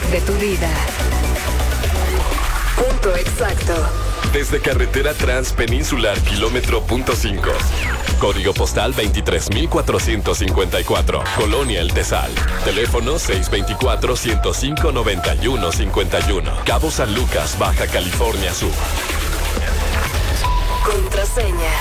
soundtrack de tu vida. Punto exacto. Desde carretera transpeninsular kilómetro punto 5. Código postal 23,454. Colonia El Tesal. Teléfono 624-105-9151. Cabo San Lucas, Baja California Sur. Contraseña.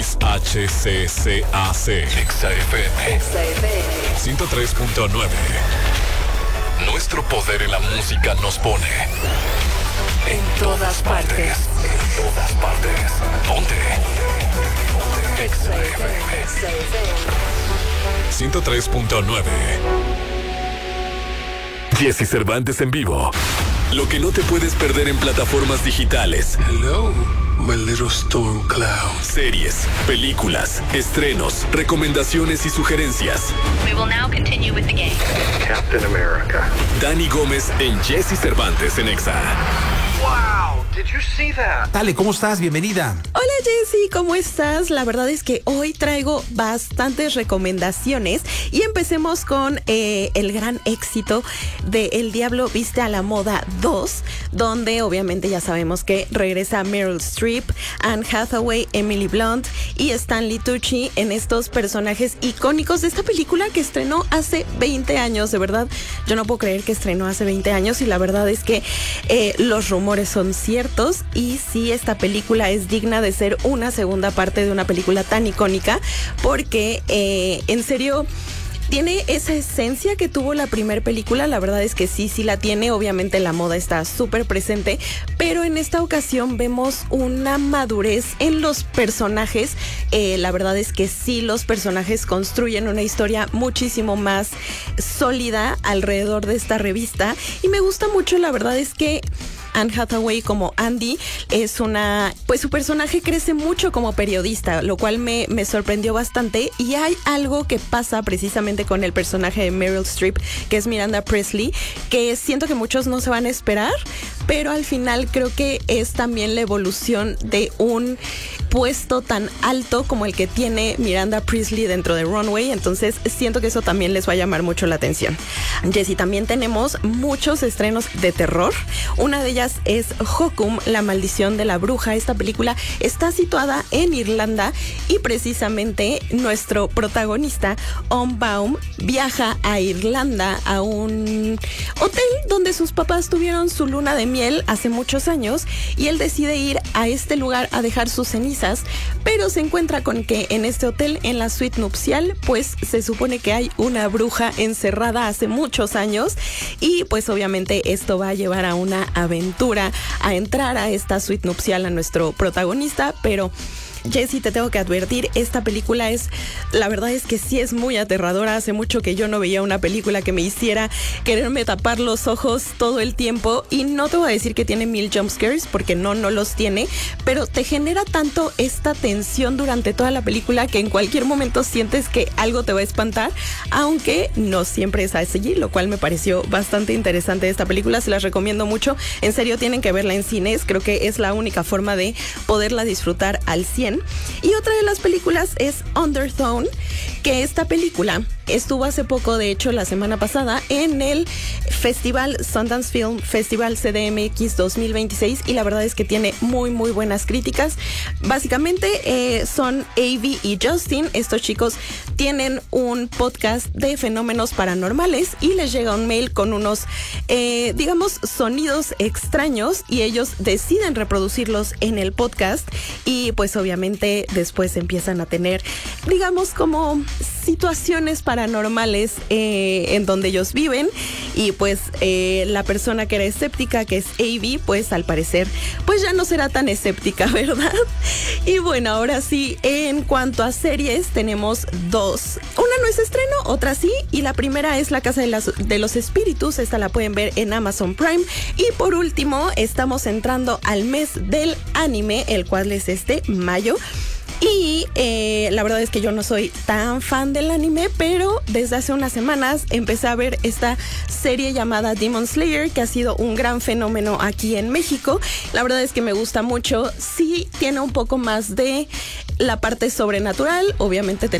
XHCCAC. XFM. 103.9. Nuestro poder en la música nos pone en todas partes. En todas partes. Ponte. XFM. 103.9. Jesse Cervantes en vivo. Lo que no te puedes perder en plataformas digitales. Hello, my little storm cloud. Series, películas, estrenos, recomendaciones y sugerencias. We will now continue with the game. Captain America. Dani Gómez en Jesse Cervantes en Exa. Wow, did you see that? Dale, ¿cómo estás? Bienvenida. Hola Jessy, ¿cómo estás? La verdad es que hoy traigo bastantes recomendaciones y empecemos con el gran éxito de El Diablo Viste a la Moda 2, donde obviamente ya sabemos que regresa Meryl Streep, Anne Hathaway, Emily Blunt y Stanley Tucci en estos personajes icónicos de esta película que estrenó hace 20 años, de verdad. Yo no puedo creer que estrenó hace 20 años y la verdad es que los rumores son ciertos y sí, esta película es digna de ser una segunda parte de una película tan icónica porque en serio tiene esa esencia que tuvo la primera película. La verdad es que sí la tiene. Obviamente la moda está súper presente, pero en esta ocasión vemos una madurez en los personajes. La verdad es que sí, los personajes construyen una historia muchísimo más sólida alrededor de esta revista y me gusta mucho. La verdad es que Anne Hathaway como Andy es pues su personaje crece mucho como periodista, lo cual me sorprendió bastante. Y hay algo que pasa precisamente con el personaje de Meryl Streep, que es Miranda Priestly, que siento que muchos no se van a esperar, pero al final creo que es también la evolución de un puesto tan alto como el que tiene Miranda Priestly dentro de Runway. Entonces siento que eso también les va a llamar mucho la atención. Jessy, también tenemos muchos estrenos de terror. Una de ellas es Hokum, la maldición de la bruja. Esta película está situada en Irlanda y precisamente nuestro protagonista, On Baum, viaja a Irlanda a un hotel donde sus papás tuvieron su luna de miel hace muchos años y él decide ir a este lugar a dejar sus cenizas, pero se encuentra con que en este hotel, en la suite nupcial, pues se supone que hay una bruja encerrada hace muchos años y pues obviamente esto va a llevar a una aventura, a entrar a esta suite nupcial a nuestro protagonista, pero Jessy, te tengo que advertir, esta película la verdad es que sí es muy aterradora. Hace mucho que yo no veía una película que me hiciera quererme tapar los ojos todo el tiempo y no te voy a decir que tiene 1000 jumpscares porque no los tiene, pero te genera tanto esta tensión durante toda la película que en cualquier momento sientes que algo te va a espantar, aunque no siempre es así, lo cual me pareció bastante interesante de esta película. Se las recomiendo mucho, en serio tienen que verla en cines, creo que es la única forma de poderla disfrutar al 100. Y otra de las películas es Undertone, que esta película estuvo hace poco, de hecho la semana pasada, en el Festival Sundance Film Festival CDMX 2026 y la verdad es que tiene muy buenas críticas. Básicamente son Avi y Justin. Estos chicos tienen un podcast de fenómenos paranormales y les llega un mail con unos digamos sonidos extraños y ellos deciden reproducirlos en el podcast y pues obviamente después empiezan a tener, digamos, como situaciones paranormales en donde ellos viven y pues la persona que era escéptica, que es Avi, pues al parecer pues ya no será tan escéptica, ¿verdad? Y bueno, ahora sí, en cuanto a series tenemos dos. Una no es estreno, otra sí, y la primera es La Casa de los Espíritus. Esta la pueden ver en Amazon Prime. Y por último, estamos entrando al mes del anime, el cual es mayo. Y la verdad es que yo no soy tan fan del anime, pero desde hace unas semanas empecé a ver esta serie llamada Demon Slayer, que ha sido un gran fenómeno aquí en México. La verdad es que me gusta mucho. Sí tiene un poco más de la parte sobrenatural, obviamente